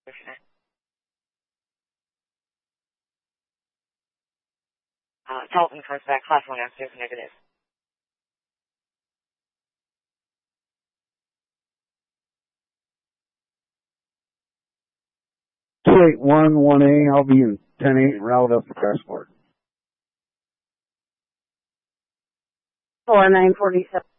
Telephone comes back, class 1 answers negative. 2811A, I'll be in 10-8, route up to passport. 4947.